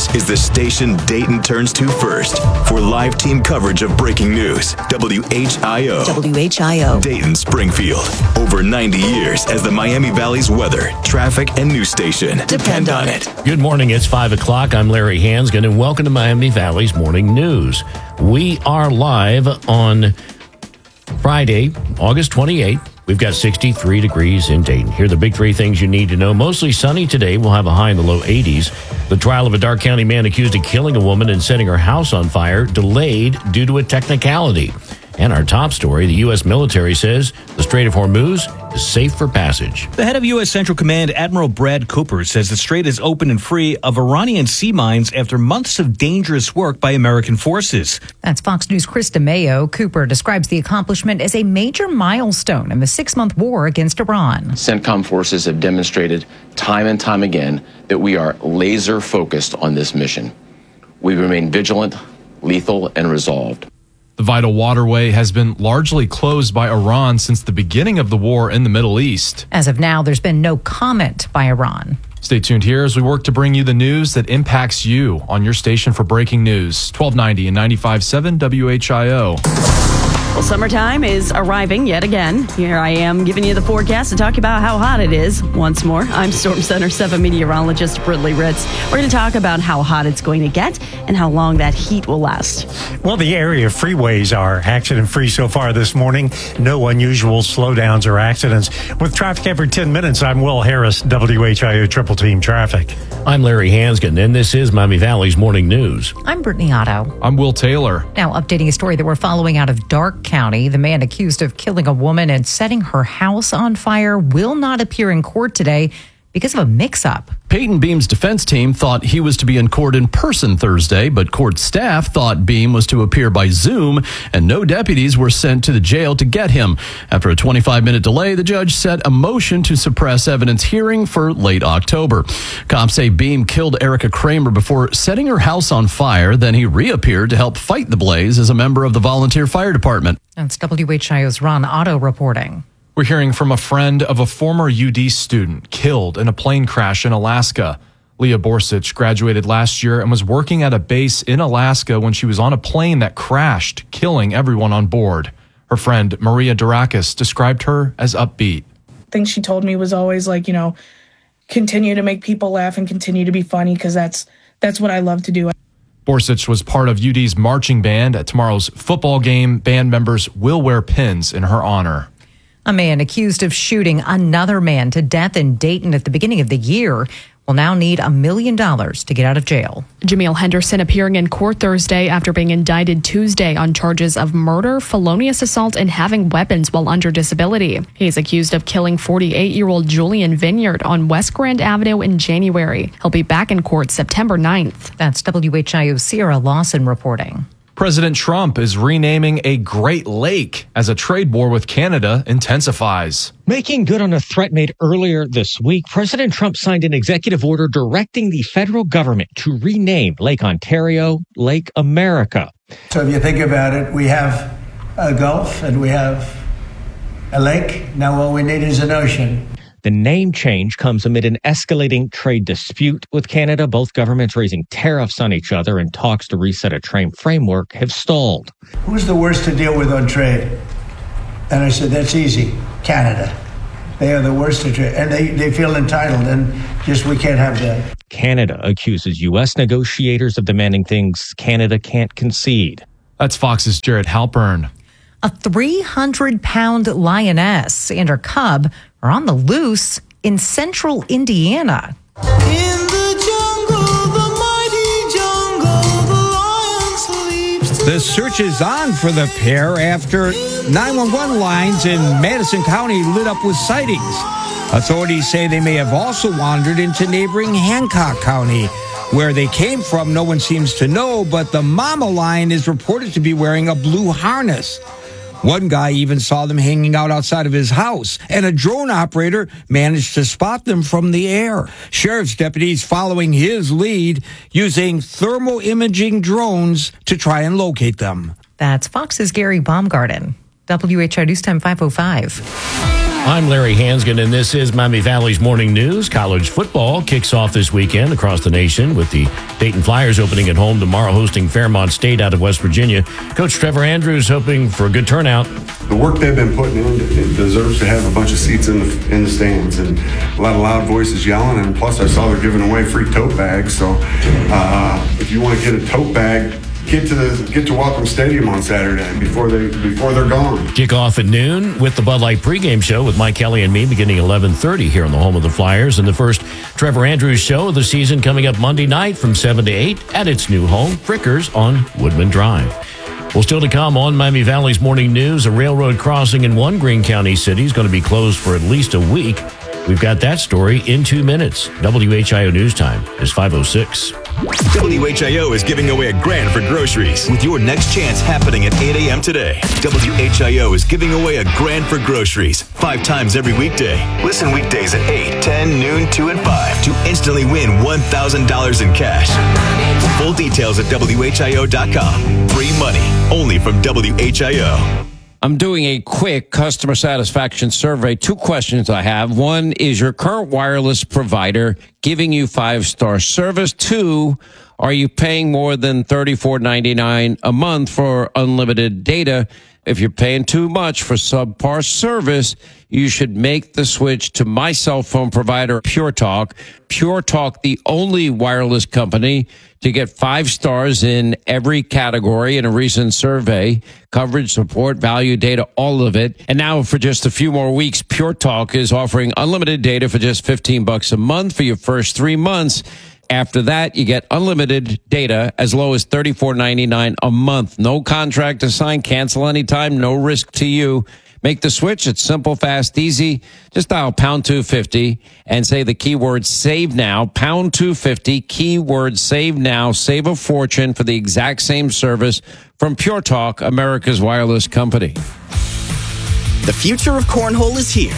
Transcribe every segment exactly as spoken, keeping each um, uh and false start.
This is the station Dayton turns to first for live team coverage of breaking news. W H I O. W H I O. Dayton, Springfield. Over ninety years as the Miami Valley's weather, traffic, and news station. Depend on it. Good morning. It's five o'clock. I'm Larry Hansgen, and welcome to Miami Valley's Morning News. We are live on Friday, August twenty-eighth. We've got sixty-three degrees in Dayton. Here are the big three things you need to know. Mostly sunny today. We'll have a high in the low eighties. The trial of a Darke County man accused of killing a woman and setting her house on fire delayed due to a technicality. And our top story, the U S military says the Strait of Hormuz is safe for passage. The head of U S Central Command, Admiral Brad Cooper, says the strait is open and free of Iranian sea mines after months of dangerous work by American forces. That's Fox News' Chris DeMayo. Cooper describes the accomplishment as a major milestone in the six-month war against Iran. CENTCOM forces have demonstrated time and time again that we are laser focused on this mission. We remain vigilant, lethal, and resolved. The vital waterway has been largely closed by Iran since the beginning of the war in the Middle East. As of now, there's been no comment by Iran. Stay tuned here as we work to bring you the news that impacts you on your station for breaking news. twelve ninety and ninety-five point seven W H I O. Well, summertime is arriving yet again. Here I am giving you the forecast to talk about how hot it is once more. I'm Storm Center seven meteorologist Britley Ritz. We're going to talk about how hot it's going to get and how long that heat will last. Well, the area freeways are accident-free so far this morning. No unusual slowdowns or accidents. With traffic every ten minutes, I'm Will Harris, W H I O Triple Team Traffic. I'm Larry Hansgen, and this is Miami Valley's Morning News. I'm Brittany Otto. I'm Will Taylor. Now, updating a story that we're following out of Darke County. The man accused of killing a woman and setting her house on fire will not appear in court today because of a mix-up. Peyton Beam's defense team thought he was to be in court in person Thursday, but court staff thought Beam was to appear by Zoom, and no deputies were sent to the jail to get him. After a twenty-five minute delay, the judge set a motion to suppress evidence hearing for late October. Cops say Beam killed Erica Kramer before setting her house on fire. Then he reappeared to help fight the blaze as a member of the volunteer fire department. That's W H I O's Ron Otto reporting. We're hearing from a friend of a former U D student killed in a plane crash in Alaska. Leah Borsich graduated last year and was working at a base in Alaska when she was on a plane that crashed, killing everyone on board. Her friend, Maria Durakis, described her as upbeat. Thing she told me was always like, you know, continue to make people laugh and continue to be funny because that's that's what I love to do. Borsich was part of U D's marching band. At tomorrow's football game, band members will wear pins in her honor. A man accused of shooting another man to death in Dayton at the beginning of the year will now need a million dollars to get out of jail. Jamil Henderson appearing in court Thursday after being indicted Tuesday on charges of murder, felonious assault, and having weapons while under disability. He's accused of killing forty-eight-year-old Julian Vineyard on West Grand Avenue in January. He'll be back in court September ninth. That's W H I O's Sierra Lawson reporting. President Trump is renaming a Great Lake as a trade war with Canada intensifies. Making good on a threat made earlier this week, President Trump signed an executive order directing the federal government to rename Lake Ontario Lake America. So if you think about it, we have a Gulf and we have a lake. Now all we need is an ocean. The name change comes amid an escalating trade dispute with Canada. Both governments raising tariffs on each other, and talks to reset a trade framework have stalled. Who's the worst to deal with on trade? And I said, that's easy. Canada. They are the worst to trade. And they, they feel entitled, and just we can't have that. Canada accuses U S negotiators of demanding things Canada can't concede. That's Fox's Jared Halpern. A three hundred pound lioness and her cub are on the loose in central Indiana. In the jungle, the mighty jungle, the lion sleeps. The search is on for the pair after nine one one lines in Madison County lit up with sightings. Authorities say they may have also wandered into neighboring Hancock County. Where they came from, no one seems to know, but the mama lion is reported to be wearing a blue harness. One guy even saw them hanging out outside of his house, and a drone operator managed to spot them from the air. Sheriff's deputies following his lead, using thermal imaging drones to try and locate them. That's Fox's Gary Baumgarten. W H I News Time five oh five. I'm Larry Hansgen, and this is Miami Valley's Morning News. College football kicks off this weekend across the nation with the Dayton Flyers opening at home tomorrow, hosting Fairmont State out of West Virginia. Coach Trevor Andrews hoping for a good turnout. The work they've been putting in, it deserves to have a bunch of seats in the in the stands and a lot of loud voices yelling. And plus, I saw they're giving away free tote bags. So uh, if you want to get a tote bag, Get to the get to Welcome Stadium on Saturday before they before they're gone. Kickoff at noon with the Bud Light pregame show with Mike Kelly and me beginning eleven thirty here on the home of the Flyers. And the first Trevor Andrews show of the season coming up Monday night from seven to eight at its new home, Frickers on Woodman Drive. Well, still to come on Miami Valley's Morning News, a railroad crossing in one Greene County city is going to be closed for at least a week. We've got that story in two minutes. W H I O News Time is five oh six. W H I O is giving away a grand for groceries with your next chance happening at eight a.m. today. W H I O is giving away a grand for groceries five times every weekday. Listen weekdays at eight, ten, noon, two, and five to instantly win one thousand dollars in cash. Full details at W H I O dot com. Free money only from W H I O. I'm doing a quick customer satisfaction survey. Two questions I have. One, is your current wireless provider giving you five-star service? Two, are you paying more than thirty-four ninety-nine a month for unlimited data? If you're paying too much for subpar service, you should make the switch to my cell phone provider, Pure Talk. Pure Talk, the only wireless company to get five stars in every category in a recent survey. Coverage, support, value, data, all of it. And now for just a few more weeks, Pure Talk is offering unlimited data for just fifteen bucks a month for your first three months. After that, you get unlimited data as low as thirty-four ninety-nine a month. No contract to sign, cancel anytime, no risk to you. Make the switch. It's simple, fast, easy. Just dial pound two fifty and say the keyword save now. Pound two fifty, keyword save now. Save a fortune for the exact same service from Pure Talk, America's wireless company. The future of cornhole is here.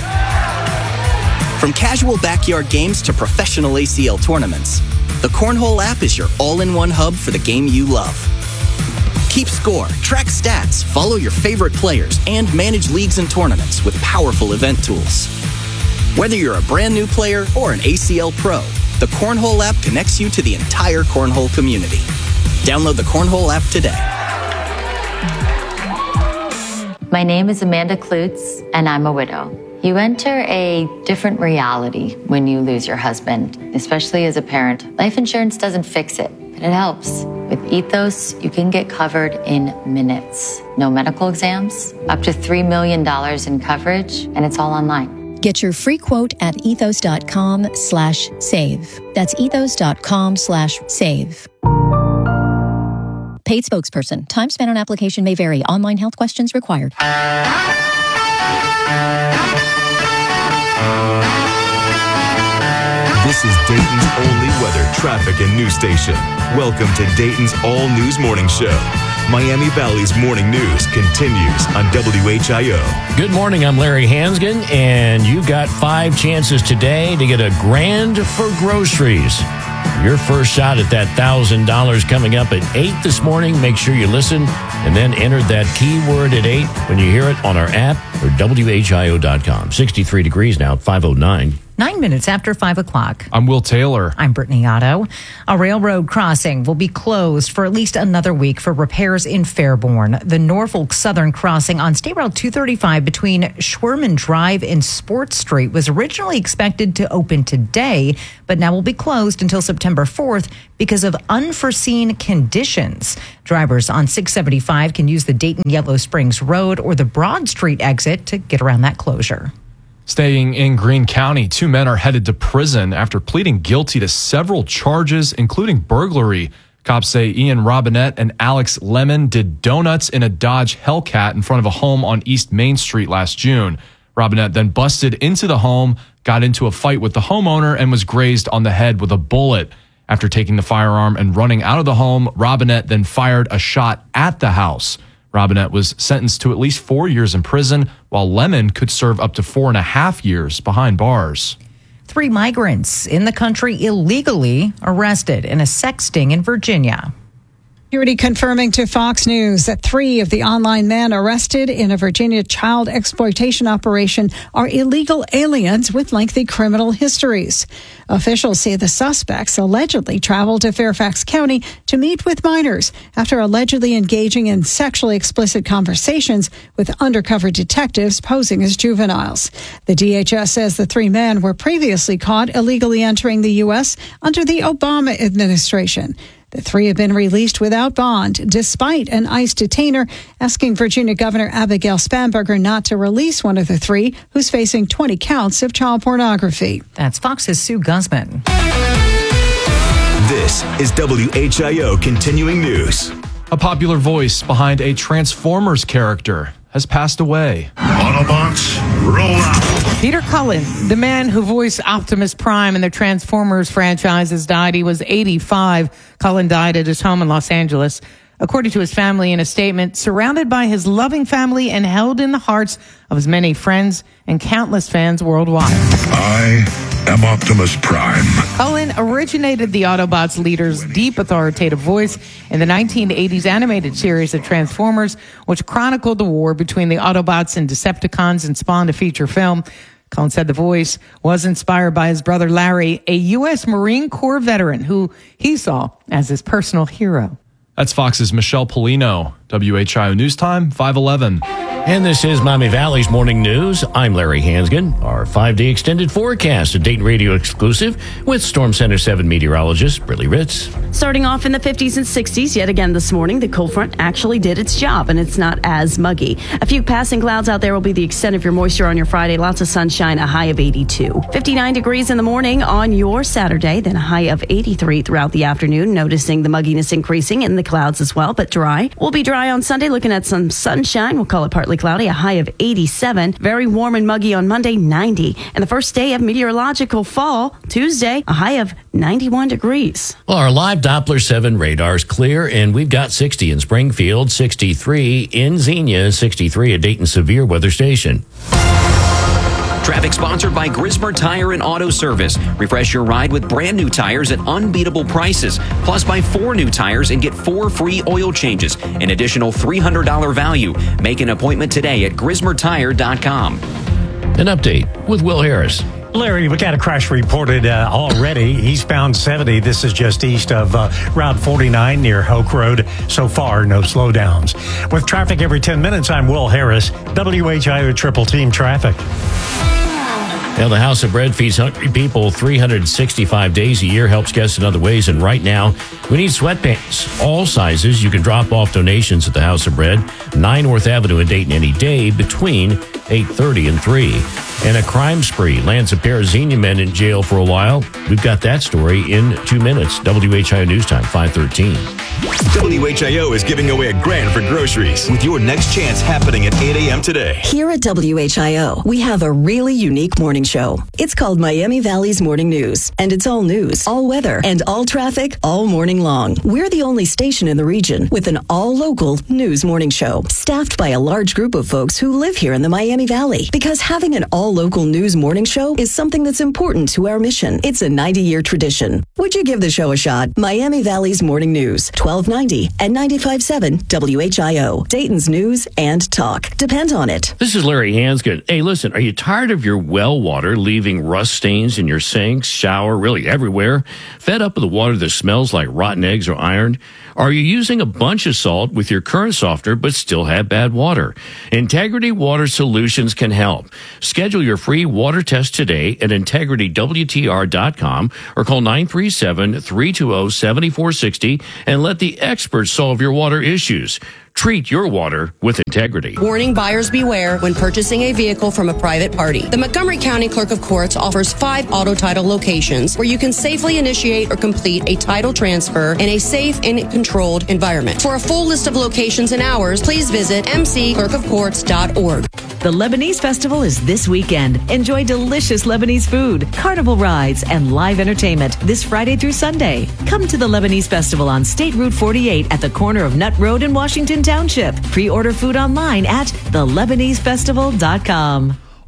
From casual backyard games to professional A C L tournaments, the Cornhole app is your all-in-one hub for the game you love. Keep score, track stats, follow your favorite players, and manage leagues and tournaments with powerful event tools. Whether you're a brand new player or an A C L pro, the Cornhole app connects you to the entire cornhole community. Download the Cornhole app today. My name is Amanda Klutz, and I'm a widow. You enter a different reality when you lose your husband, especially as a parent. Life insurance doesn't fix it, but it helps. With Ethos, you can get covered in minutes. No medical exams, up to three million dollars in coverage, and it's all online. Get your free quote at ethos.com slash save. That's ethos.com slash save. Paid spokesperson. Time spent on application may vary. Online health questions required. This is Dayton's only weather, traffic, and news station. Welcome to Dayton's all-news morning show. Miami Valley's morning news continues on W H I O. Good morning, I'm Larry Hansgen, and you've got five chances today to get a grand for groceries. Your first shot at that one thousand dollars coming up at eight this morning. Make sure you listen and then enter that keyword at eight when you hear it on our app or W H I O dot com. sixty-three degrees now at five oh nine. Nine minutes after five o'clock. I'm Will Taylor. I'm Brittany Otto. A railroad crossing will be closed for at least another week for repairs in Fairborn. The Norfolk Southern crossing on State Route two thirty-five between Schwerman Drive and Sports Street was originally expected to open today, but now will be closed until September fourth because of unforeseen conditions. Drivers on six seventy-five can use the Dayton Yellow Springs Road or the Broad Street exit to get around that closure. Staying in Greene County, two men are headed to prison after pleading guilty to several charges, including burglary. Cops say Ian Robinette and Alex Lemon did donuts in a Dodge Hellcat in front of a home on East Main Street last June. Robinette then busted into the home, got into a fight with the homeowner, and was grazed on the head with a bullet. After taking the firearm and running out of the home, Robinette then fired a shot at the house. Robinette was sentenced to at least four years in prison, while Lemon could serve up to four and a half years behind bars. Three migrants in the country illegally arrested in a sex sting in Virginia. Security confirming to Fox News that three of the online men arrested in a Virginia child exploitation operation are illegal aliens with lengthy criminal histories. Officials say the suspects allegedly traveled to Fairfax County to meet with minors after allegedly engaging in sexually explicit conversations with undercover detectives posing as juveniles. The D H S says the three men were previously caught illegally entering the U S under the Obama administration. The three have been released without bond, despite an ICE detainer asking Virginia Governor Abigail Spanberger not to release one of the three, who's facing twenty counts of child pornography. That's Fox's Sue Guzman. This is W H I O Continuing News. A popular voice behind a Transformers character has passed away. Autobots, roll out. Peter Cullen, the man who voiced Optimus Prime in the Transformers franchise, has died. He was eighty-five. Cullen died at his home in Los Angeles. According to his family in a statement, surrounded by his loving family and held in the hearts of his many friends and countless fans worldwide. I am Optimus Prime. Cullen originated the Autobots leader's deep authoritative voice in the nineteen eighties animated series of Transformers, which chronicled the war between the Autobots and Decepticons and spawned a feature film. Cullen said the voice was inspired by his brother Larry, a U S Marine Corps veteran who he saw as his personal hero. That's Fox's Michelle Polino. W H I O News Time, five eleven. And this is Miami Valley's Morning News. I'm Larry Hansgen. Our five-day extended forecast, a Dayton Radio exclusive with Storm Center seven meteorologist Briley Ritz. Starting off in the fifties and sixties yet again this morning, the cold front actually did its job and it's not as muggy. A few passing clouds out there will be the extent of your moisture on your Friday. Lots of sunshine, a high of eighty-two. fifty-nine degrees in the morning on your Saturday, then a high of eighty-three throughout the afternoon. Noticing the mugginess increasing in the clouds as well, but dry. We'll be dry on Sunday, looking at some sunshine. We'll call it partly cloudy, a high of eighty-seven. Very warm and muggy on Monday, ninety. And the first day of meteorological fall, Tuesday, a high of ninety-one degrees. Well, our live Doppler seven radar's clear, and we've got sixty in Springfield, sixty-three in Xenia, sixty-three at Dayton Severe Weather Station. Traffic sponsored by Grismer Tire and Auto Service. Refresh your ride with brand new tires at unbeatable prices. Plus, buy four new tires and get four free oil changes. An additional three hundred dollars value. Make an appointment today at grismer tire dot com. An update with Will Harris. Larry, we got a crash reported uh, already. Eastbound seventy. This is just east of uh, Route forty-nine near Hoke Road. So far, no slowdowns. With traffic every ten minutes, I'm Will Harris, W H I O Triple Team Traffic. Now, the House of Bread feeds hungry people three hundred sixty-five days a year, helps guests in other ways. And right now, we need sweatpants, all sizes. You can drop off donations at the House of Bread, nine North Avenue in Dayton any day between eight thirty and three. And a crime spree lands a pair of Xenia men in jail for a while. We've got that story in two minutes. W H I O News Time, five thirteen. W H I O is giving away a grand for groceries with your next chance happening at eight a.m. today. Here at W H I O, we have a really unique morning show. It's called Miami Valley's Morning News, and it's all news, all weather, and all traffic all morning long. We're the only station in the region with an all-local news morning show, staffed by a large group of folks who live here in the Miami Valley. Because having an all-local news morning show is something that's important to our mission. It's a ninety-year tradition. Would you give the show a shot? Miami Valley's Morning News, twelve ninety and ninety-five point seven W H I O, Dayton's news and talk. Depend on it. This is Larry Hansgood. Hey, listen, are you tired of your well water leaving rust stains in your sinks, shower, really everywhere? Fed up with the water that smells like rotten eggs or iron? Are you using a bunch of salt with your current softener but still have bad water? Integrity Water Solutions can help. Schedule your free water test today at integrity w t r dot com or call nine three seven, three two zero, seven four six zero and let the experts solve your water issues. Treat your water with integrity. Warning, buyers beware when purchasing a vehicle from a private party. The Montgomery County Clerk of Courts offers five auto title locations where you can safely initiate or complete a title transfer in a safe and controlled environment. For a full list of locations and hours, please visit m c clerk of courts dot org. The Lebanese Festival is this weekend. Enjoy delicious Lebanese food, carnival rides, and live entertainment this Friday through Sunday. Come to the Lebanese Festival on State Route forty-eight at the corner of Nutt Road in Washington Township. Pre-order food online at the lebanese festival dot com.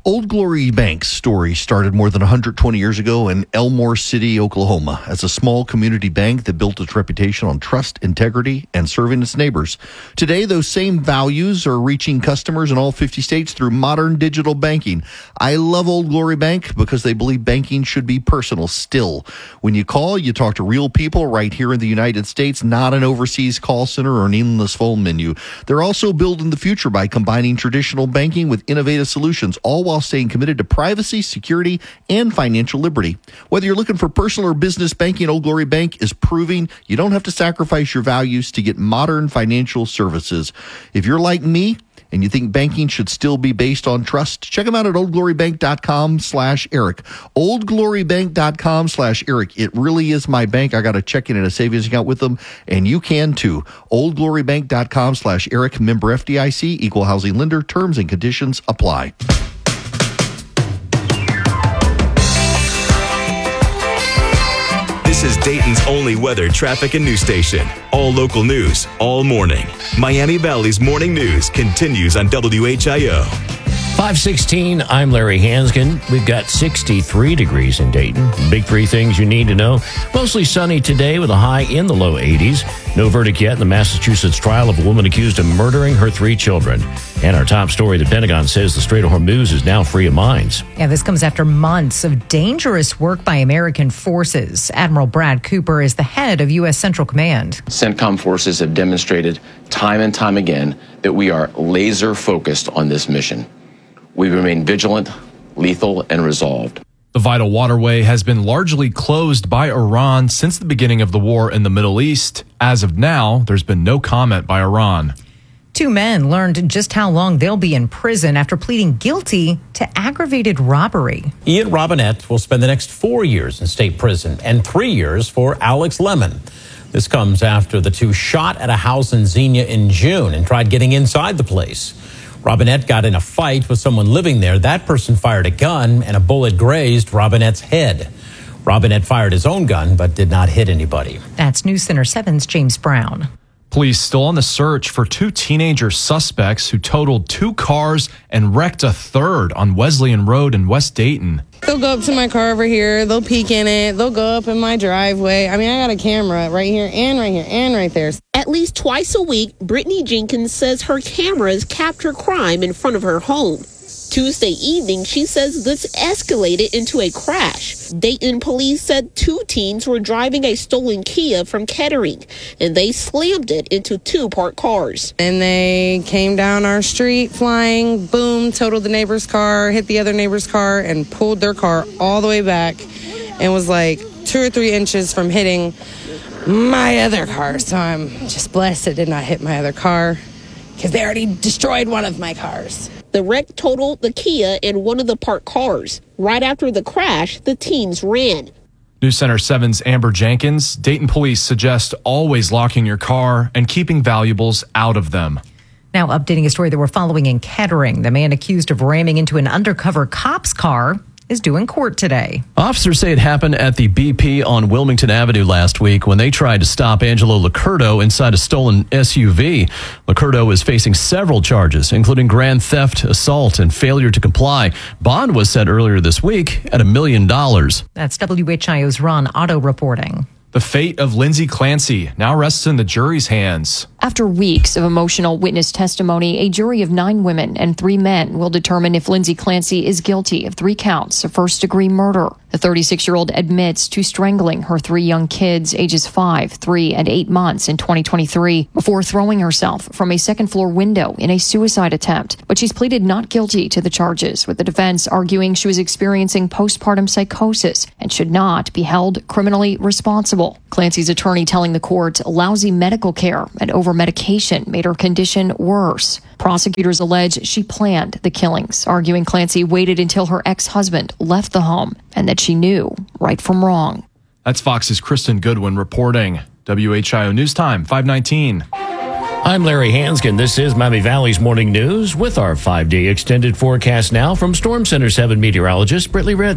Old Glory Bank's story started more than one hundred twenty years ago in Elmore City, Oklahoma, as a small community bank that built its reputation on trust, integrity, and serving its neighbors. Today, those same values are reaching customers in all fifty states through modern digital banking. I love Old Glory Bank because they believe banking should be personal still. When you call, you talk to real people right here in the United States, not an overseas call center or an endless phone menu. They're also building the future by combining traditional banking with innovative solutions, all while staying committed to privacy, security, and financial liberty. Whether you're looking for personal or business banking, Old Glory Bank is proving you don't have to sacrifice your values to get modern financial services. If you're like me and you think banking should still be based on trust, check them out at oldglorybank.com slash Eric. oldglorybank.com slash Eric. It really is my bank. I got a checking and a savings account with them, and you can too. oldglorybank.com slash Eric. Member F D I C, equal housing lender. Terms and conditions apply. This is Dayton's only weather, traffic, and news station. All local news, all morning. Miami Valley's morning news continues on W H I O. five sixteen, I'm Larry Hanskin. We've got sixty-three degrees in Dayton. Big three things you need to know. Mostly sunny today with a high in the low eighties. No verdict yet in the Massachusetts trial of a woman accused of murdering her three children. And our top story, the Pentagon says the Strait of Hormuz is now free of mines. Yeah, this comes after months of dangerous work by American forces. Admiral Brad Cooper is the head of U S Central Command. CENTCOM forces have demonstrated time and time again that we are laser focused on this mission. We remain vigilant, lethal, and resolved. The vital waterway has been largely closed by Iran since the beginning of the war in the Middle East. As of now, there's been no comment by Iran. Two men learned just how long they'll be in prison after pleading guilty to aggravated robbery. Ian Robinette will spend the next four years in state prison and three years for Alex Lemon. This comes after the two shot at a house in Xenia in June and tried getting inside the place. Robinette got in a fight with someone living there. That person fired a gun and a bullet grazed Robinette's head. Robinette fired his own gun but did not hit anybody. That's News Center seven's James Brown. Police still on the search for two teenager suspects who totaled two cars and wrecked a third on Wesleyan Road in West Dayton. They'll go up to my car over here. They'll peek in it. They'll go up in my driveway. I mean, I got a camera right here and right here and right there. At least twice a week, Brittany Jenkins says her cameras capture crime in front of her home. Tuesday evening, she says this escalated into a crash. Dayton police said two teens were driving a stolen Kia from Kettering, and they slammed it into two parked cars. And they came down our street flying, boom, totaled the neighbor's car, hit the other neighbor's car, and pulled their car all the way back and was like two or three inches from hitting my other car. So I'm just blessed it did not hit my other car because they already destroyed one of my cars. The wreck totaled the Kia and one of the parked cars. Right after the crash, the teens ran. News Center seven's Amber Jenkins. Dayton police suggest always locking your car and keeping valuables out of them. Now updating a story that we're following in Kettering. The man accused of ramming into an undercover cop's car is due in court today. Officers say it happened at the B P on Wilmington Avenue last week when they tried to stop Angelo Licurdo inside a stolen S U V. Licurdo is facing several charges, including grand theft, assault, and failure to comply. Bond was set earlier this week at a million dollars. That's W H I O's Ron Otto reporting. The fate of Lindsay Clancy now rests in the jury's hands. After weeks of emotional witness testimony, a jury of nine women and three men will determine if Lindsay Clancy is guilty of three counts of first-degree murder. The thirty-six-year-old admits to strangling her three young kids, ages five, three, and eight months in twenty twenty-three, before throwing herself from a second-floor window in a suicide attempt. But she's pleaded not guilty to the charges, with the defense arguing she was experiencing postpartum psychosis and should not be held criminally responsible. Clancy's attorney telling the court lousy medical care and over-medication made her condition worse. Prosecutors allege she planned the killings, arguing Clancy waited until her ex-husband left the home and that she knew right from wrong. That's Fox's Kristen Goodwin reporting. W H I O News Time, five nineteen. I'm Larry Hanskin. This is Miami Valley's Morning News with our five-day extended forecast now from Storm Center seven meteorologist Brittany Ritz.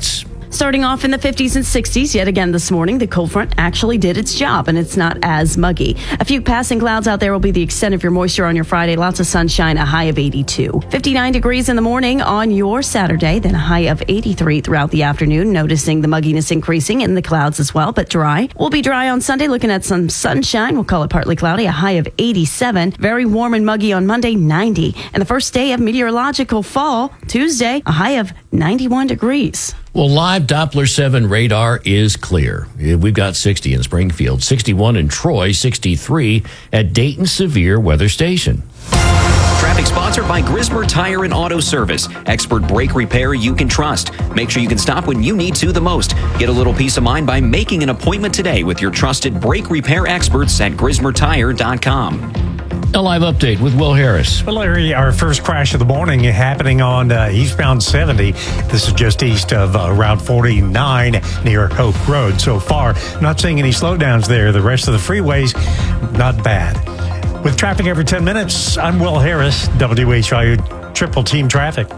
Starting off in the fifties and sixties, yet again this morning, the cold front actually did its job, and it's not as muggy. A few passing clouds out there will be the extent of your moisture on your Friday. Lots of sunshine, a high of eighty-two. fifty-nine degrees in the morning on your Saturday, then a high of eighty-three throughout the afternoon. Noticing the mugginess increasing in the clouds as well, but dry. We'll be dry on Sunday, looking at some sunshine. We'll call it partly cloudy, a high of eighty-seven. Very warm and muggy on Monday, ninety. And the first day of meteorological fall, Tuesday, a high of ninety-one degrees. Well, live Doppler seven radar is clear. We've got sixty in Springfield, sixty-one in Troy, sixty-three at Dayton Severe Weather Station. Traffic sponsored by Grismer Tire and Auto Service. Expert brake repair you can trust. Make sure you can stop when you need to the most. Get a little peace of mind by making an appointment today with your trusted brake repair experts at grismer tire dot com. A live update with Will Harris. Well, Larry, our first crash of the morning happening on uh, eastbound seventy. This is just east of uh, Route forty-nine near Hope Road. So far, not seeing any slowdowns there. The rest of the freeways, not bad. With traffic every ten minutes, I'm Will Harris, W H I O Triple Team Traffic.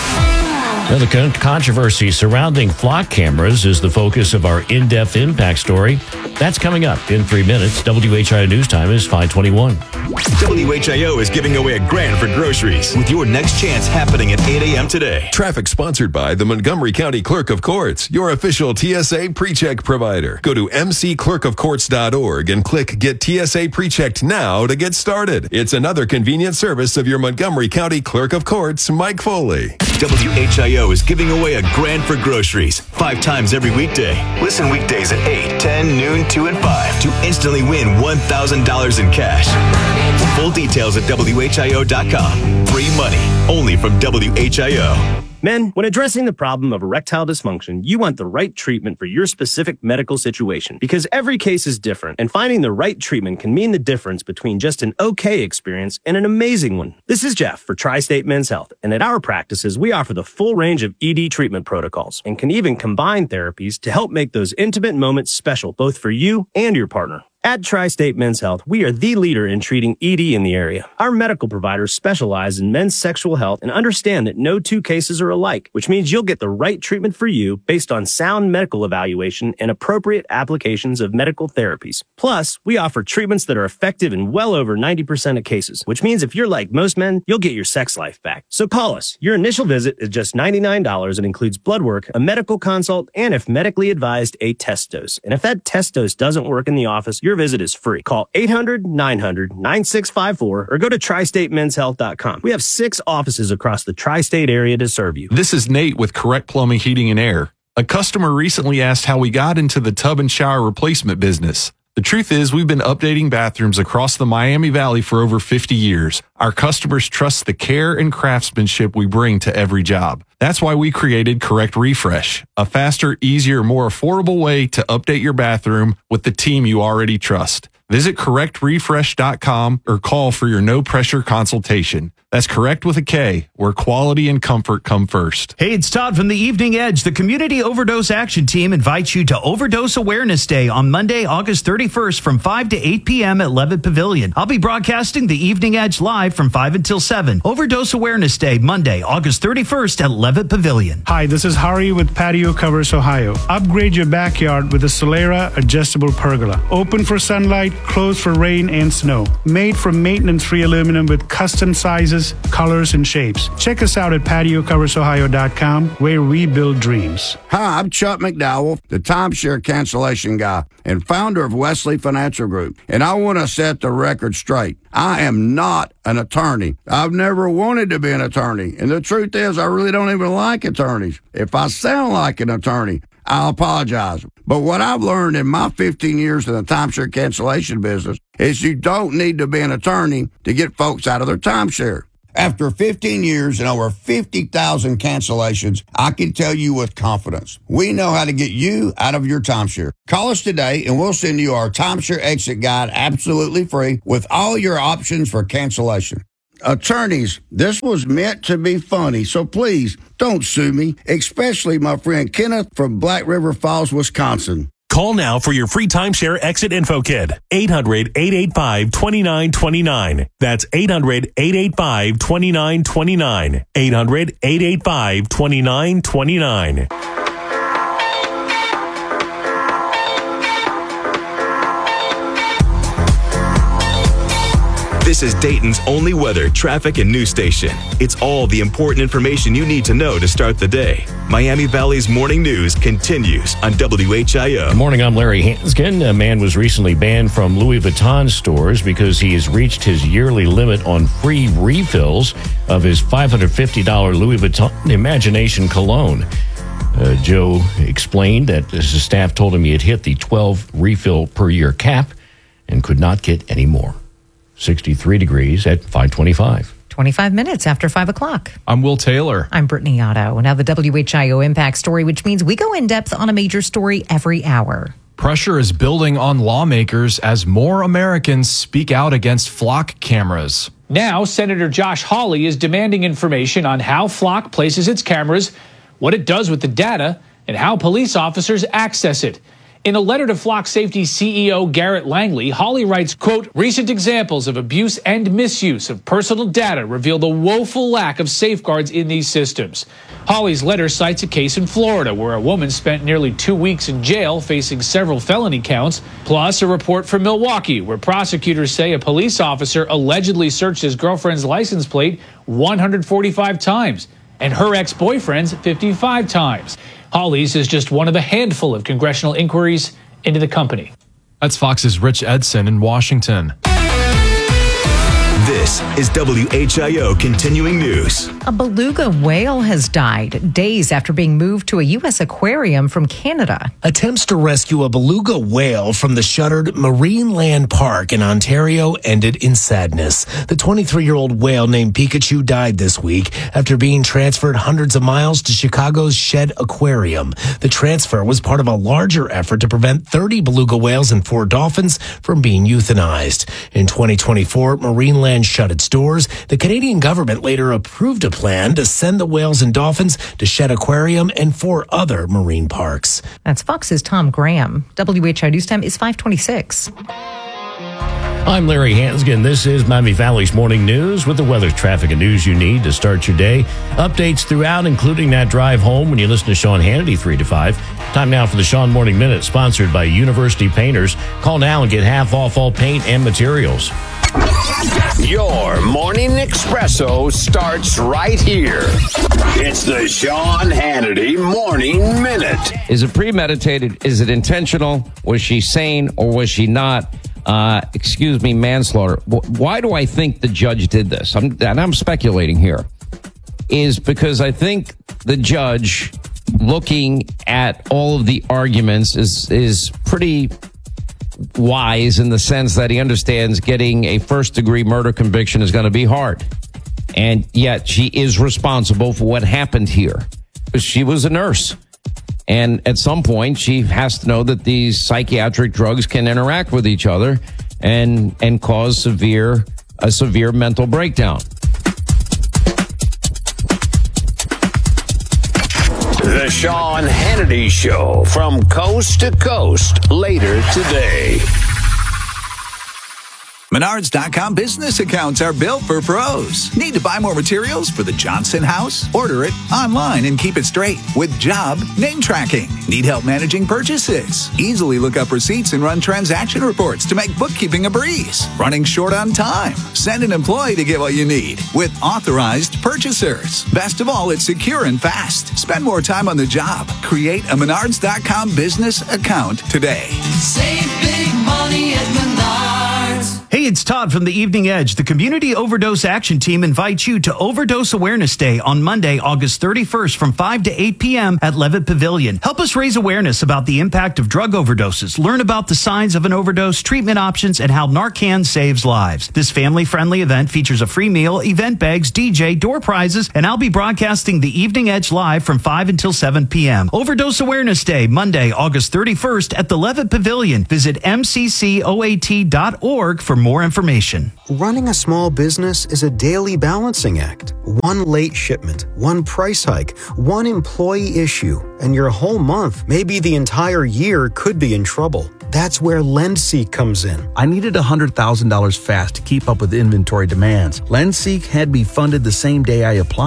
Now, the con- controversy surrounding flock cameras is the focus of our in-depth impact story. That's coming up in three minutes. W H I O News Time is five twenty-one. W H I O is giving away a grand for groceries with your next chance happening at eight a.m. today. Traffic sponsored by the Montgomery County Clerk of Courts, your official T S A pre-check provider. Go to m c clerk of courts dot org and click Get T S A Pre-Checked now to get started. It's another convenient service of your Montgomery County Clerk of Courts, Mike Foley. W H I O is giving away a grand for groceries five times every weekday. Listen weekdays at eight, ten, noon, two, and five to instantly win one thousand dollars in cash. Full details at W H I O dot com. Free money only from W H I O. Men, when addressing the problem of erectile dysfunction, you want the right treatment for your specific medical situation because every case is different, and finding the right treatment can mean the difference between just an okay experience and an amazing one. This is Jeff for Tri-State Men's Health, and at our practices, we offer the full range of E D treatment protocols and can even combine therapies to help make those intimate moments special both for you and your partner. At Tri-State Men's Health, we are the leader in treating E D in the area. Our medical providers specialize in men's sexual health and understand that no two cases are alike, which means you'll get the right treatment for you based on sound medical evaluation and appropriate applications of medical therapies. Plus, we offer treatments that are effective in well over ninety percent of cases, which means if you're like most men, you'll get your sex life back. So call us. Your initial visit is just ninety-nine dollars and includes blood work, a medical consult, and if medically advised, a test dose. And if that test dose doesn't work in the office, your visit is free. Call eight hundred, nine hundred, nine six five four or go to tri state men's health dot com. We have six offices across the tri-state area to serve you. This is Nate with Correct Plumbing, Heating, and Air. A customer recently asked how we got into the tub and shower replacement business. The truth is, we've been updating bathrooms across the Miami Valley for over fifty years. Our customers trust the care and craftsmanship we bring to every job. That's why we created Correct Refresh, a faster, easier, more affordable way to update your bathroom with the team you already trust. Visit correct refresh dot com or call for your no-pressure consultation. That's Correct with a K, where quality and comfort come first. Hey, it's Todd from the Evening Edge. The Community Overdose Action Team invites you to Overdose Awareness Day on Monday, August thirty-first from five to eight p.m. at Levitt Pavilion. I'll be broadcasting the Evening Edge live from five until seven. Overdose Awareness Day, Monday, August thirty-first at Levitt Pavilion. Hi, this is Hari with Patio Covers Ohio. Upgrade your backyard with a Solera adjustable pergola. Open for sunlight, closed for rain and snow. Made from maintenance-free aluminum with custom sizes, colors, and shapes. Check us out at patio covers ohio dot com, where we build dreams. Hi, I'm Chuck McDowell, the timeshare cancellation guy and founder of Wesley Financial Group. And I want to set the record straight. I am not an attorney. I've never wanted to be an attorney. And the truth is, I really don't even like attorneys. If I sound like an attorney, I'll apologize. But what I've learned in my fifteen years in the timeshare cancellation business is you don't need to be an attorney to get folks out of their timeshare. After fifteen years and over fifty thousand cancellations, I can tell you with confidence, we know how to get you out of your timeshare. Call us today and we'll send you our timeshare exit guide absolutely free with all your options for cancellation. Attorneys, this was meant to be funny, so please don't sue me, especially my friend Kenneth from Black River Falls, Wisconsin. Call now for your free timeshare exit info kit. eight hundred, eight eight five, two nine two nine. That's eight hundred, eight eight five, two nine two nine. eight hundred, eight eight five, two nine two nine. This is Dayton's only weather, traffic, and news station. It's all the important information you need to know to start the day. Miami Valley's morning news continues on W H I O. Good morning, I'm Larry Hanskin. A man was recently banned from Louis Vuitton stores because he has reached his yearly limit on free refills of his five hundred fifty dollars Louis Vuitton Imagination cologne. Uh, Joe explained that his staff told him he had hit the twelve refill per year cap and could not get any more. sixty-three degrees at five twenty-five. twenty-five minutes after five o'clock. I'm Will Taylor. I'm Brittany Otto. Now the W H I O Impact Story, which means we go in depth on a major story every hour. Pressure is building on lawmakers as more Americans speak out against flock cameras. Now, Senator Josh Hawley is demanding information on how Flock places its cameras, what it does with the data, and how police officers access it. In a letter to Flock Safety C E O Garrett Langley, Hawley writes, quote, recent examples of abuse and misuse of personal data reveal the woeful lack of safeguards in these systems. Hawley's letter cites a case in Florida where a woman spent nearly two weeks in jail facing several felony counts, plus a report from Milwaukee where prosecutors say a police officer allegedly searched his girlfriend's license plate one hundred forty-five times and her ex-boyfriend's fifty-five times. Hawley's is just one of a handful of congressional inquiries into the company. That's Fox's Rich Edson in Washington. This is W H I O Continuing News. A beluga whale has died days after being moved to a U S aquarium from Canada. Attempts to rescue a beluga whale from the shuttered Marineland Park in Ontario ended in sadness. The twenty-three-year-old whale named Pikachu died this week after being transferred hundreds of miles to Chicago's Shed Aquarium. The transfer was part of a larger effort to prevent thirty beluga whales and four dolphins from being euthanized. In twenty twenty-four, Marineland shut its doors. The Canadian government later approved a plan to send the whales and dolphins to Shed Aquarium and four other marine parks. That's Fox's Tom Graham. W H I O News Time is five twenty-six. I'm Larry Hanskin. This is Miami Valley's Morning News with the weather, traffic, and news you need to start your day. Updates throughout, including that drive home when you listen to Sean Hannity three to five. Time now for the Sean Morning Minute, sponsored by University Painters. Call now and get half off all paint and materials. Your morning espresso starts right here. It's the Sean Hannity Morning Minute. Is it premeditated? Is it intentional? Was she sane or was she not? Uh, excuse me, manslaughter. Why do I think the judge did this? I'm, and I'm speculating here. Is because I think the judge, looking at all of the arguments, is is pretty wise in the sense that he understands getting a first degree murder conviction is going to be hard. And yet she is responsible for what happened here. She was a nurse. And at some point, she has to know that these psychiatric drugs can interact with each other and and cause severe a severe mental breakdown. The Sean Hannity Show from coast to coast later today. Menards dot com business accounts are built for pros. Need to buy more materials for the Johnson house? Order it online and keep it straight with job name tracking. Need help managing purchases? Easily look up receipts and run transaction reports to make bookkeeping a breeze. Running short on time? Send an employee to get what you need with authorized purchasers. Best of all, it's secure and fast. Spend more time on the job. Create a Menards dot com business account today. Save big money at Menards. Hey, it's Todd from the Evening Edge. The Community Overdose Action Team invites you to Overdose Awareness Day on Monday, August thirty-first from five to eight p.m. at Levitt Pavilion. Help us raise awareness about the impact of drug overdoses. Learn about the signs of an overdose, treatment options, and how Narcan saves lives. This family-friendly event features a free meal, event bags, D J, door prizes, and I'll be broadcasting the Evening Edge live from five until seven p.m. Overdose Awareness Day, Monday, August thirty-first at the Levitt Pavilion. Visit m c c o a t dot org for more information. Running a small business is a daily balancing act. One late shipment, one price hike, one employee issue, and your whole month, maybe the entire year, could be in trouble. That's where LendSeek comes in. I needed one hundred thousand dollars fast to keep up with inventory demands. LendSeek had me funded the same day I applied.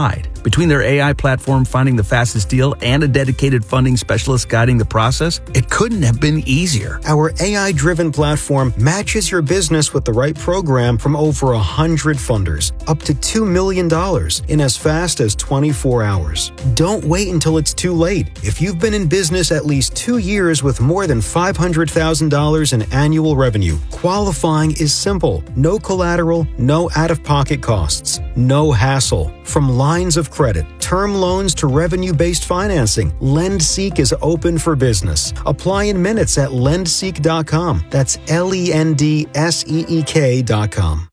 Between their A I platform finding the fastest deal and a dedicated funding specialist guiding the process, it couldn't have been easier. Our A I-driven platform matches your business with the right program from over one hundred funders, up to two million dollars in as fast as twenty-four hours. Don't wait until it's too late. If you've been in business at least two years with more than five hundred thousand dollars in annual revenue, qualifying is simple. No collateral, no out-of-pocket costs, no hassle. From lines of credit, term loans to revenue-based financing, LendSeek is open for business. Apply in minutes at lendseek dot com. That's L E N D S E E K dot com.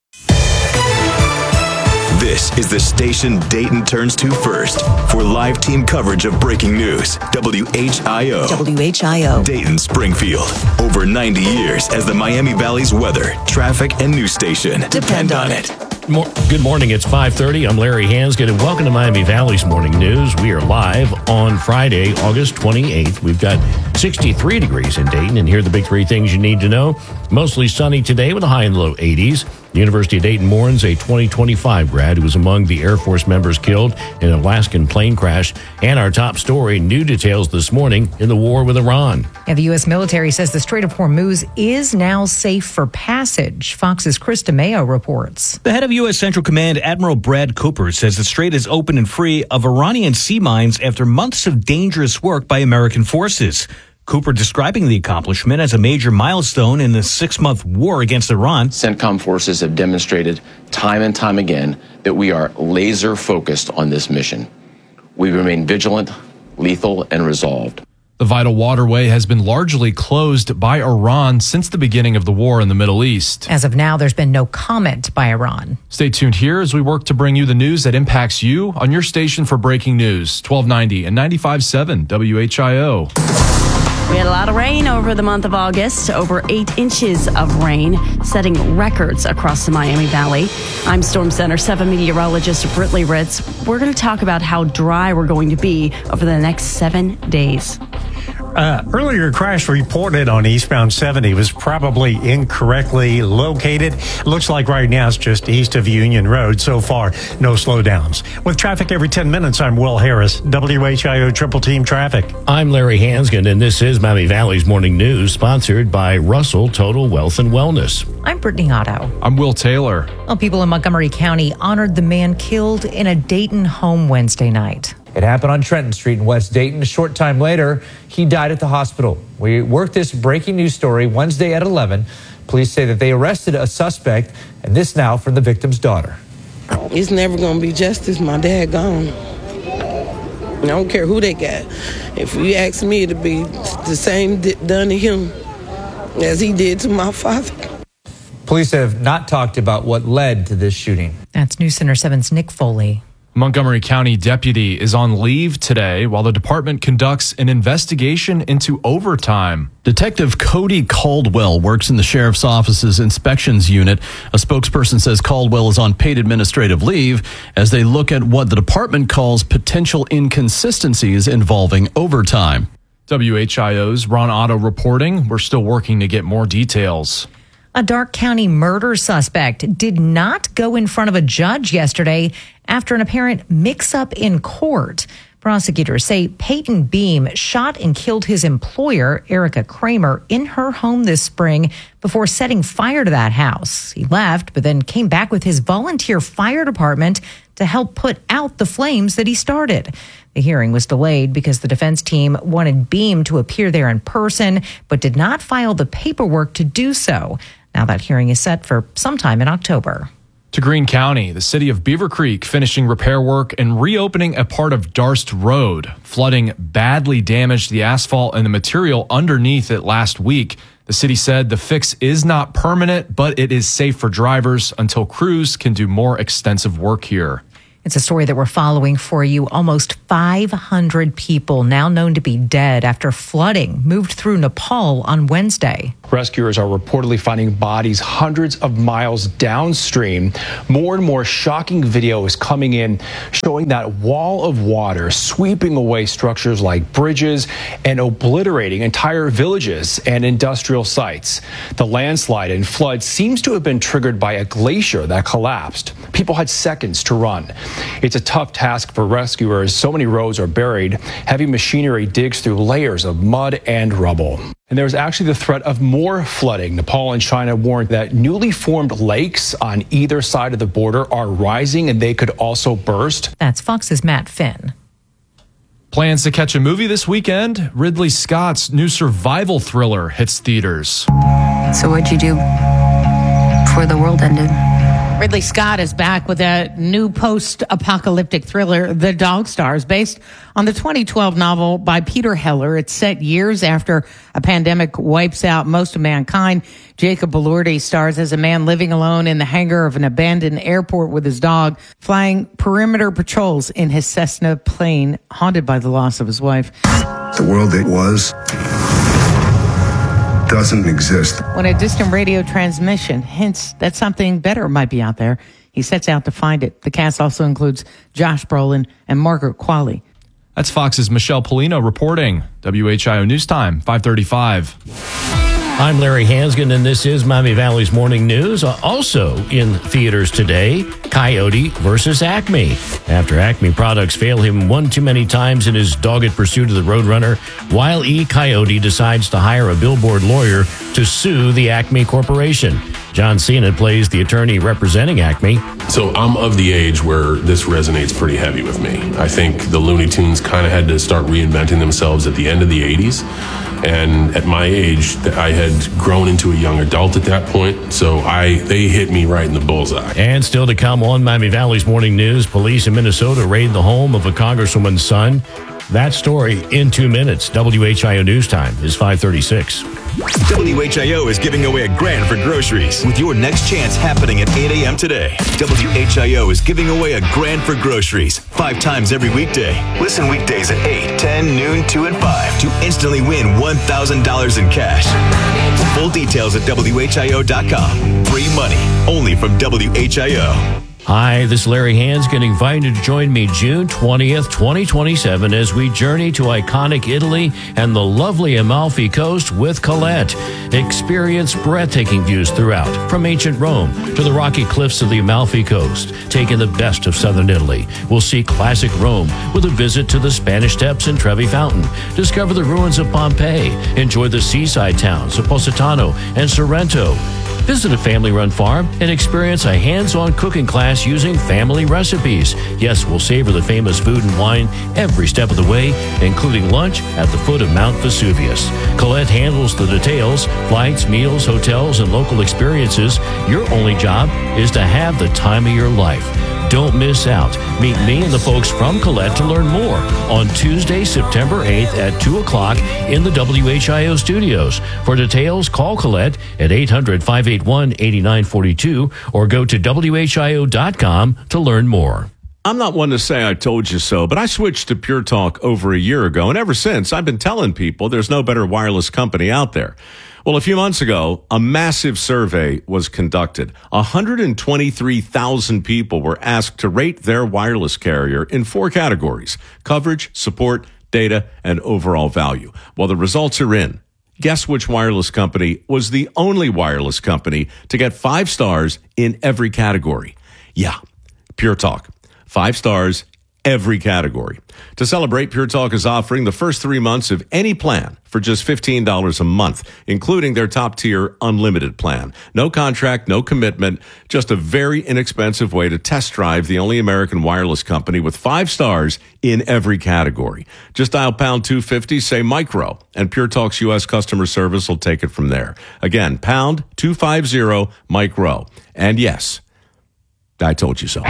This is the station Dayton turns to first for live team coverage of breaking news. W H I O. W H I O. Dayton, Springfield. Over ninety years as the Miami Valley's weather, traffic, and news station. Depend on it. Good morning. It's five thirty. I'm Larry Hansgen, and welcome to Miami Valley's Morning News. We are live on Friday, August twenty-eighth. We've got sixty-three degrees in Dayton, and here are the big three things you need to know. Mostly sunny today with a high in the low eighties. The University of Dayton mourns a twenty twenty-five grad who was among the Air Force members killed in an Alaskan plane crash. And our top story, new details this morning in the war with Iran. And the U S military says the Strait of Hormuz is now safe for passage. Fox's Chris DeMeo reports. The head of U S Central Command, Admiral Brad Cooper, says the strait is open and free of Iranian sea mines after months of dangerous work by American forces. Cooper describing the accomplishment as a major milestone in the six-month war against Iran. CENTCOM forces have demonstrated time and time again that we are laser focused on this mission. We remain vigilant, lethal, and resolved. The vital waterway has been largely closed by Iran since the beginning of the war in the Middle East. As of now, there's been no comment by Iran. Stay tuned here as we work to bring you the news that impacts you on your station for breaking news, twelve ninety and ninety-five point seven W H I O. We had a lot of rain over the month of August, over eight inches of rain, setting records across the Miami Valley. I'm Storm Center seven meteorologist Britley Ritz. We're going to talk about how dry we're going to be over the next seven days. Uh, earlier, a crash reported on eastbound seventy was probably incorrectly located. Looks like right now it's just east of Union Road. So far, no slowdowns. With traffic every ten minutes, I'm Will Harris, W H I O Triple Team Traffic. I'm Larry Hansgen, and this is Miami Valley's Morning News, sponsored by Russell Total Wealth and Wellness. I'm Brittany Otto. I'm Will Taylor. Well, people in Montgomery County honored the man killed in a Dayton home Wednesday night. It happened on Trenton Street in West Dayton. A short time later, he died at the hospital. We worked this breaking news story Wednesday at eleven. Police say that they arrested a suspect, and this now from the victim's daughter. It's never going to be justice. My dad gone. I don't care who they got. If you ask me, it'll be the same done to him as he did to my father. Police have not talked about what led to this shooting. That's News Center seven's Nick Foley. Montgomery County deputy is on leave today while the department conducts an investigation into overtime. Detective Cody Caldwell works in the sheriff's office's inspections unit. A spokesperson says Caldwell is on paid administrative leave as they look at what the department calls potential inconsistencies involving overtime. W H I O's Ron Otto reporting. We're still working to get more details. A Dark County murder suspect did not go in front of a judge yesterday after an apparent mix-up in court. Prosecutors say Peyton Beam shot and killed his employer, Erica Kramer, in her home this spring before setting fire to that house. He left, but then came back with his volunteer fire department to help put out the flames that he started. The hearing was delayed because the defense team wanted Beam to appear there in person, but did not file the paperwork to do so. Now that hearing is set for sometime in October. To Greene County, the city of Beaver Creek finishing repair work and reopening a part of Darst Road. Flooding badly damaged the asphalt and the material underneath it last week. The city said the fix is not permanent, but it is safe for drivers until crews can do more extensive work here. It's a story that we're following for you. Almost five hundred people now known to be dead after flooding moved through Nepal on Wednesday. Rescuers are reportedly finding bodies hundreds of miles downstream. More and more shocking video is coming in showing that wall of water sweeping away structures like bridges and obliterating entire villages and industrial sites. The landslide and flood seems to have been triggered by a glacier that collapsed. People had seconds to run. It's a tough task for rescuers. So many roads are buried. Heavy machinery digs through layers of mud and rubble. And there's actually the threat of more flooding. Nepal and China warned that newly formed lakes on either side of the border are rising and they could also burst. That's Fox's Matt Finn. Plans to catch a movie this weekend? Ridley Scott's new survival thriller hits theaters. So what'd you do before the world ended? Ridley Scott is back with a new post-apocalyptic thriller, The Dog Stars, based on the twenty twelve novel by Peter Heller. It's set years after a pandemic wipes out most of mankind. Jacob Elordi stars as a man living alone in the hangar of an abandoned airport with his dog, flying perimeter patrols in his Cessna plane, haunted by the loss of his wife. The world it was doesn't exist. When a distant radio transmission hints that something better might be out there, he sets out to find it. The cast also includes Josh Brolin and Margaret Qualley. That's Fox's Michelle Polino reporting. W H I O News Time, five thirty-five. I'm Larry Hansgen, and this is Miami Valley's Morning News. Also in theaters today, Coyote versus Acme. After Acme products fail him one too many times in his dogged pursuit of the Roadrunner, Wile E. Coyote decides to hire a billboard lawyer to sue the Acme Corporation. John Cena plays the attorney representing Acme. So I'm of the age where this resonates pretty heavy with me. I think the Looney Tunes kind of had to start reinventing themselves at the end of the eighties. And at my age, I had grown into a young adult at that point. So I they hit me right in the bullseye. And still to come on Miami Valley's Morning News, police in Minnesota raid the home of a congresswoman's son. That story in two minutes. W H I O News Time is five thirty-six. W H I O is giving away a grand for groceries with your next chance happening at eight a.m. today. W H I O is giving away a grand for groceries five times every weekday. Listen weekdays at eight, ten, noon, two, and five to instantly win one thousand dollars in cash. Full details at W H I O dot com. Free money only from W H I O. Hi, this is Larry Hansgen, invited to join me June twentieth, twenty twenty-seven as we journey to iconic Italy and the lovely Amalfi Coast with Colette. Experience breathtaking views throughout, from ancient Rome to the rocky cliffs of the Amalfi Coast. Taking the best of southern Italy, we'll see classic Rome with a visit to the Spanish Steps and Trevi Fountain. Discover the ruins of Pompeii. Enjoy the seaside towns of Positano and Sorrento. Visit a family-run farm and experience a hands-on cooking class using family recipes. Yes, we'll savor the famous food and wine every step of the way, including lunch at the foot of Mount Vesuvius. Colette handles the details, flights, meals, hotels, and local experiences. Your only job is to have the time of your life. Don't miss out. Meet me and the folks from Colette to learn more on Tuesday, September eighth at two o'clock in the W H I O studios. For details, call Colette at eight hundred, five eight one, eight nine four two or go to W H I O dot com to learn more. I'm not one to say I told you so, but I switched to Pure Talk over a year ago, and ever since, I've been telling people there's no better wireless company out there. Well, a few months ago, a massive survey was conducted. one hundred twenty-three thousand people were asked to rate their wireless carrier in four categories: coverage, support, data, and overall value. Well, the results are in. Guess which wireless company was the only wireless company to get five stars in every category? Yeah, Pure Talk. Five stars, every category. To celebrate, Pure Talk is offering the first three months of any plan for just fifteen dollars a month, including their top-tier unlimited plan. No contract, no commitment, just a very inexpensive way to test drive the only American wireless company with five stars in every category. Just dial pound two fifty, say micro, and Pure Talk's U S customer service will take it from there. Again, pound two fifty, micro. And yes, I told you so.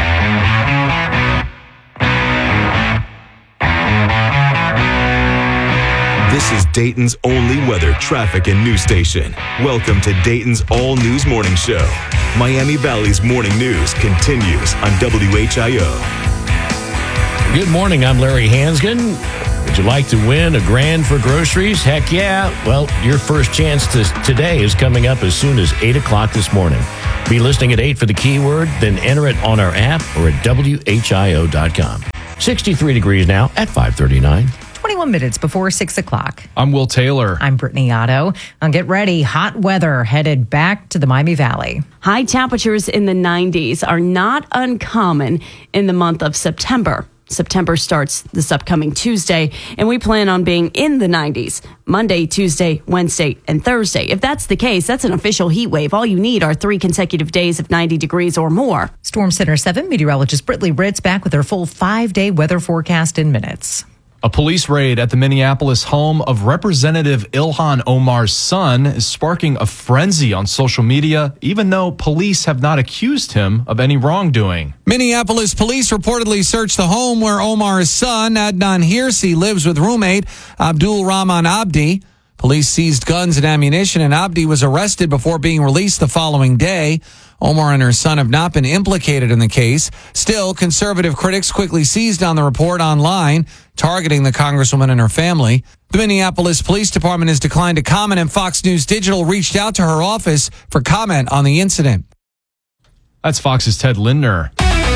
This is Dayton's only weather, traffic, and news station. Welcome to Dayton's All News Morning Show. Miami Valley's morning news continues on W H I O. Good morning, I'm Larry Hansgen. Would you like to win a grand for groceries? Heck yeah. Well, your first chance to, today is coming up as soon as eight o'clock this morning. Be listening at eight for the keyword, then enter it on our app or at W H I O dot com. sixty-three degrees now at five thirty-nine. twenty-one minutes before six o'clock. I'm Will Taylor. I'm Brittany Otto. Now get ready. Hot weather headed back to the Miami Valley. High temperatures in the nineties are not uncommon in the month of September. September starts this upcoming Tuesday, and we plan on being in the nineties Monday, Tuesday, Wednesday, and Thursday. If that's the case, that's an official heat wave. All you need are three consecutive days of ninety degrees or more. Storm Center seven meteorologist Brittany Ritz back with her full five-day weather forecast in minutes. A police raid at the Minneapolis home of Representative Ilhan Omar's son is sparking a frenzy on social media, even though police have not accused him of any wrongdoing. Minneapolis police reportedly searched the home where Omar's son, Adnan Hirsi, lives with roommate Abdul Rahman Abdi. Police seized guns and ammunition, and Abdi was arrested before being released the following day. Omar and her son have not been implicated in the case. Still, conservative critics quickly seized on the report online, targeting the congresswoman and her family. The Minneapolis Police Department has declined to comment, and Fox News Digital reached out to her office for comment on the incident. That's Fox's Ted Lindner.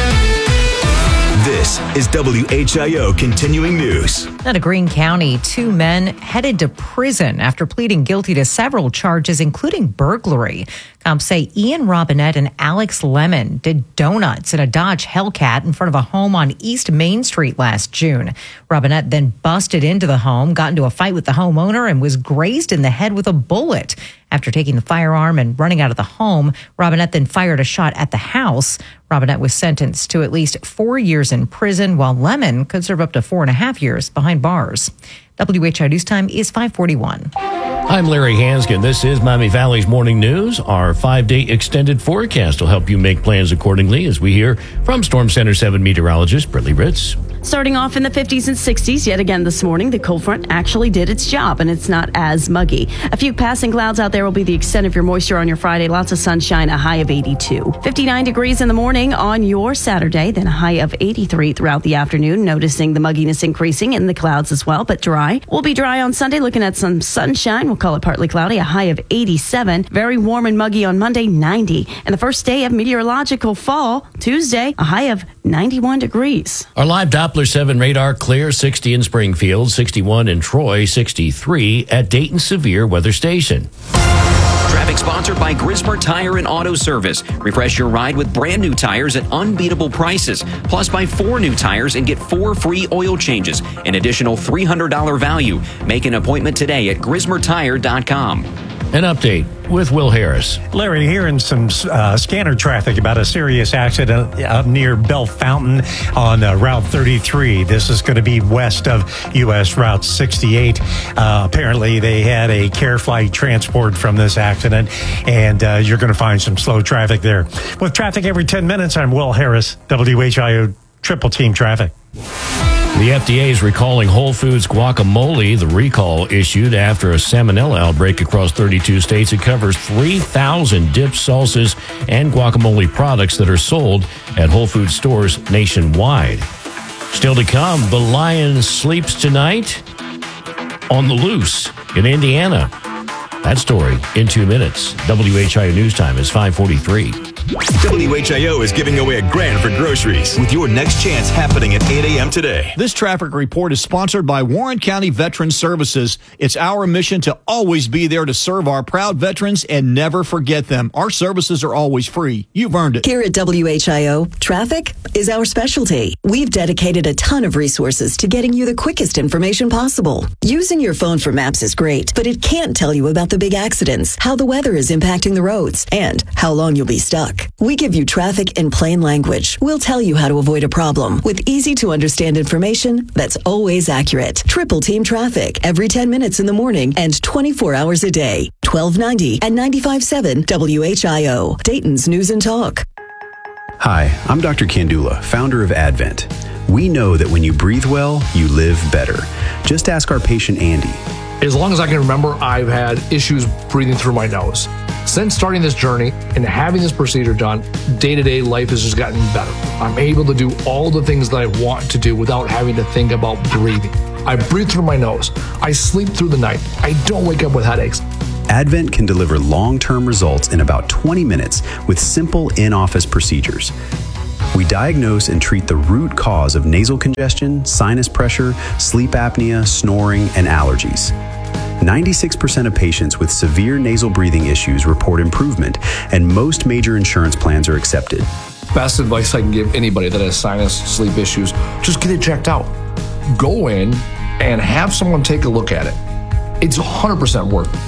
This is W H I O Continuing News. Out of Greene County, two men headed to prison after pleading guilty to several charges, including burglary. Cops say Ian Robinette and Alex Lemon did donuts in a Dodge Hellcat in front of a home on East Main Street last June. Robinette then busted into the home, got into a fight with the homeowner, and was grazed in the head with a bullet. After taking the firearm and running out of the home, Robinette then fired a shot at the house. Robinette was sentenced to at least four years in prison, while Lemon could serve up to four and a half years behind bars. W H I O News Time is five forty-one. I'm Larry Hanskin. This is Miami Valley's Morning News. Our five-day extended forecast will help you make plans accordingly as we hear from Storm Center seven meteorologist Brittany Ritz. Starting off in the fifties and sixties, yet again this morning, the cold front actually did its job, and it's not as muggy. A few passing clouds out there will be the extent of your moisture on your Friday. Lots of sunshine, a high of eighty-two. fifty-nine degrees in the morning on your Saturday, then a high of eighty-three throughout the afternoon, noticing the mugginess increasing in the clouds as well, but dry. We'll be dry on Sunday, looking at some sunshine. We'll call it partly cloudy, a high of eighty-seven. Very warm and muggy on Monday, ninety. And the first day of meteorological fall, Tuesday, a high of ninety-one degrees. Our live Doppler seven radar clear, sixty in Springfield, sixty-one in Troy, sixty-three at Dayton Severe Weather Station. Traffic sponsored by Grismer Tire and Auto Service. Refresh your ride with brand new tires at unbeatable prices. Plus, buy four new tires and get four free oil changes. An additional three hundred dollars value. Make an appointment today at grismer tire dot com. An update with Will Harris. Larry, hearing some uh, scanner traffic about a serious accident up near Bell Fountain on uh, Route thirty-three. This is going to be west of U S Route sixty-eight. Uh, apparently, they had a care flight transport from this accident, and uh, you're going to find some slow traffic there. With traffic every ten minutes, I'm Will Harris, W H I O Triple Team Traffic. The F D A is recalling Whole Foods guacamole. The recall issued after a salmonella outbreak across thirty-two states. It covers three thousand dips, salsas, and guacamole products that are sold at Whole Foods stores nationwide. Still to come, the Lion sleeps tonight on the loose in Indiana. That story in two minutes. W H I O News Time is five forty-three. W H I O is giving away a grand for groceries with your next chance happening at eight a.m. today. This traffic report is sponsored by Warren County Veterans Services. It's our mission to always be there to serve our proud veterans and never forget them. Our services are always free. You've earned it. Here at W H I O, traffic is our specialty. We've dedicated a ton of resources to getting you the quickest information possible. Using your phone for maps is great, but it can't tell you about the big accidents, how the weather is impacting the roads, and how long you'll be stuck. We give you traffic in plain language. We'll tell you how to avoid a problem with easy to understand information that's always accurate. Triple Team Traffic every ten minutes in the morning and twenty-four hours a day. twelve ninety and ninety-five point seven W H I O, Dayton's News and Talk. Hi, I'm Doctor Kandula, founder of Advent. We know that when you breathe well, you live better. Just ask our patient Andy. As long as I can remember, I've had issues breathing through my nose. Since starting this journey and having this procedure done, day-to-day life has just gotten better. I'm able to do all the things that I want to do without having to think about breathing. I breathe through my nose. I sleep through the night. I don't wake up with headaches. Advent can deliver long-term results in about twenty minutes with simple in-office procedures. We diagnose and treat the root cause of nasal congestion, sinus pressure, sleep apnea, snoring, and allergies. ninety-six percent of patients with severe nasal breathing issues report improvement, and most major insurance plans are accepted. Best advice I can give anybody that has sinus, sleep issues, just get it checked out. Go in and have someone take a look at it. It's one hundred percent worth it.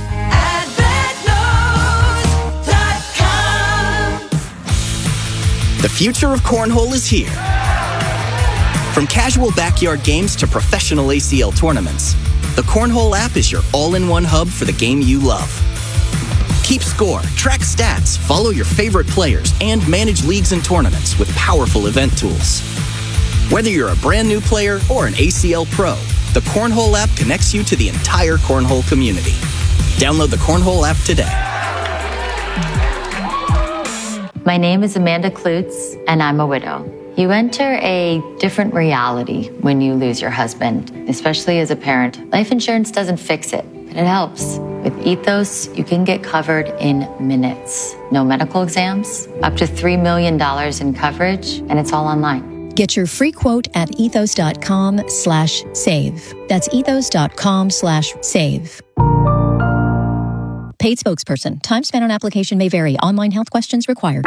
The future of cornhole is here. From casual backyard games to professional A C L tournaments, the Cornhole app is your all-in-one hub for the game you love. Keep score, track stats, follow your favorite players, and manage leagues and tournaments with powerful event tools. Whether you're a brand new player or an A C L pro, the Cornhole app connects you to the entire cornhole community. Download the Cornhole app today. My name is Amanda Klutz, and I'm a widow. You enter a different reality when you lose your husband, especially as a parent. Life insurance doesn't fix it, but it helps. With Ethos, you can get covered in minutes. No medical exams, up to three million dollars in coverage, and it's all online. Get your free quote at ethos.com slash save. That's ethos.com slash save. Paid spokesperson. Time spent on application may vary. Online health questions required.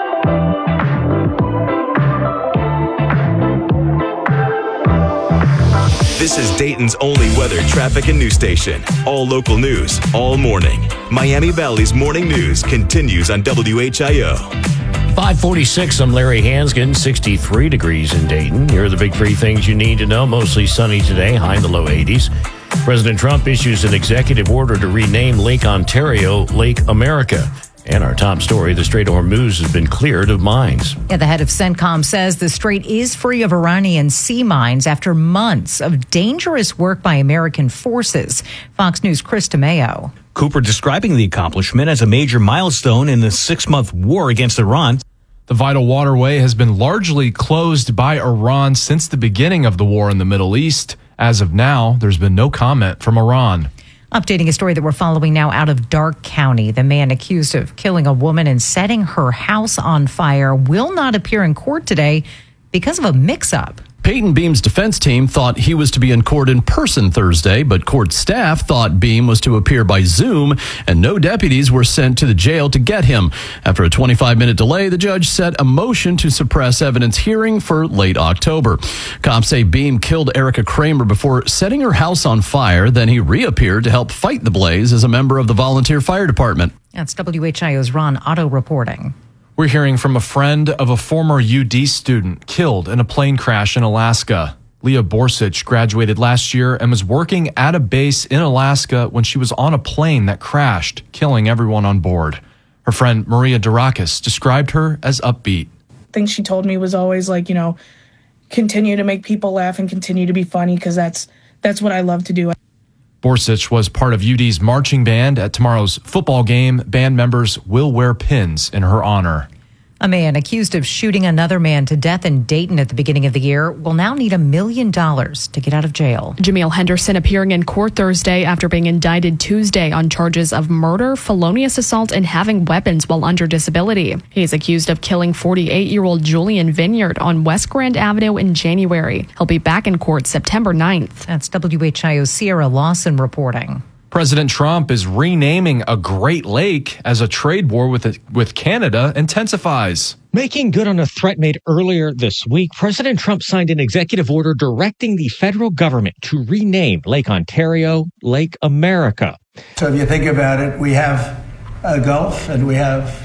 This is Dayton's only weather, traffic, and news station. All local news, all morning. Miami Valley's morning news continues on W H I O. five forty-six, I'm Larry Hansgen, sixty-three degrees in Dayton. Here are the big three things you need to know. Mostly sunny today, high in the low eighties. President Trump issues an executive order to rename Lake Ontario Lake America. And our top story, the Strait of Hormuz has been cleared of mines. Yeah, the head of CENTCOM says the strait is free of Iranian sea mines after months of dangerous work by American forces. Fox News' Chris DeMeo. Cooper describing the accomplishment as a major milestone in the six-month war against Iran. The vital waterway has been largely closed by Iran since the beginning of the war in the Middle East. As of now, there's been no comment from Iran. Updating a story that we're following now out of Darke County. The man accused of killing a woman and setting her house on fire will not appear in court today because of a mix-up. Peyton Beam's defense team thought he was to be in court in person Thursday, but court staff thought Beam was to appear by Zoom, and no deputies were sent to the jail to get him. After a twenty-five minute delay, the judge set a motion to suppress evidence hearing for late October. Cops say Beam killed Erica Kramer before setting her house on fire. Then he reappeared to help fight the blaze as a member of the volunteer fire department. That's W H I O's Ron Otto reporting. We're hearing from a friend of a former U D student killed in a plane crash in Alaska. Leah Borsich graduated last year and was working at a base in Alaska when she was on a plane that crashed, killing everyone on board. Her friend Maria Durakis described her as upbeat. Thing she told me was always like, you know, continue to make people laugh and continue to be funny because that's that's what I love to do. Borsich was part of U D's marching band. At tomorrow's football game, band members will wear pins in her honor. A man accused of shooting another man to death in Dayton at the beginning of the year will now need a million dollars to get out of jail. Jameel Henderson appearing in court Thursday after being indicted Tuesday on charges of murder, felonious assault, and having weapons while under disability. He's accused of killing forty-eight-year-old Julian Vineyard on West Grand Avenue in January. He'll be back in court September ninth. That's W H I O's Sierra Lawson reporting. President Trump is renaming a Great Lake as a trade war with with Canada intensifies. Making good on a threat made earlier this week, President Trump signed an executive order directing the federal government to rename Lake Ontario Lake America. So if you think about it, we have a Gulf and we have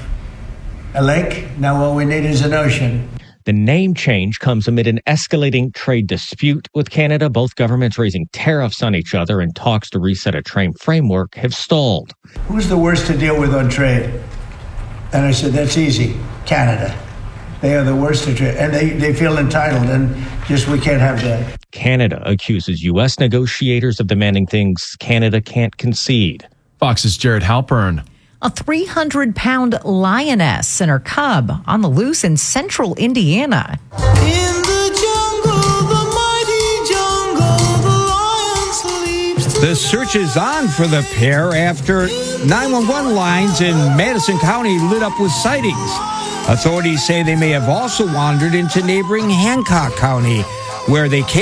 a lake. Now all we need is an ocean. The name change comes amid an escalating trade dispute with Canada. Both governments raising tariffs on each other, and talks to reset a trade framework have stalled. Who's the worst to deal with on trade? And I said, that's easy. Canada. They are the worst to trade. And they, they feel entitled, and just we can't have that. Canada accuses U S negotiators of demanding things Canada can't concede. Fox's Jared Halpern. A three hundred pound lioness and her cub on the loose in central Indiana. In the jungle, the mighty jungle, the lion sleeps. The search is on for the pair after nine one one lines in Madison County lit up with sightings. Authorities say they may have also wandered into neighboring Hancock County, where they came